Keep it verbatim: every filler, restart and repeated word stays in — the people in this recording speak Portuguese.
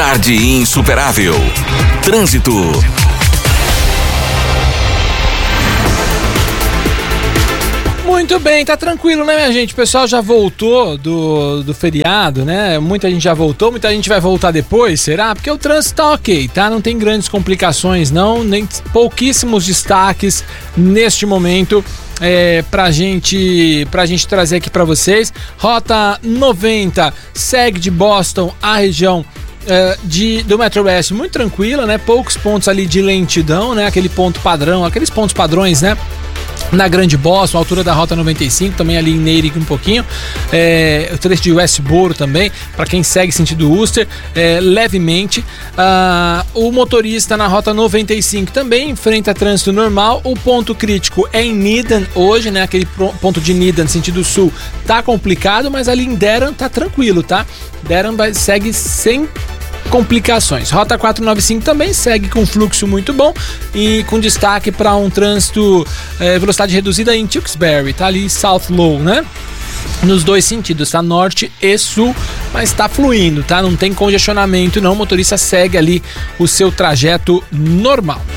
Tarde Insuperável. Trânsito. Muito bem, tá tranquilo, né, minha gente? O pessoal já voltou do, do feriado, né? Muita gente já voltou, muita gente vai voltar depois, será? Porque o trânsito tá ok, tá? Não tem grandes complicações, não, nem pouquíssimos destaques neste momento. É, pra gente pra gente trazer aqui pra vocês. Rota noventa segue de Boston a região é, de, do Metro West muito tranquila, né? Poucos pontos ali de lentidão, né? Aquele ponto padrão, aqueles pontos padrões, né? Na Grande Boston, altura da Rota noventa e cinco, também ali em Natick um pouquinho, é, o trecho de Westboro também, para quem segue sentido Worcester, é, levemente. Ah, o motorista na Rota noventa e cinco também enfrenta trânsito normal. O ponto crítico é em Needham hoje, né? Aquele ponto de Needham, sentido sul, tá complicado, mas ali em Durham tá tranquilo, tá? Durham vai, segue sem complicações. Rota quatrocentos e noventa e cinco também segue com fluxo muito bom e com destaque para um trânsito é, velocidade reduzida em Tewksbury, tá ali South Low, né? Nos dois sentidos, tá? Norte e sul, mas tá fluindo, tá? Não tem congestionamento não, o motorista segue ali o seu trajeto normal.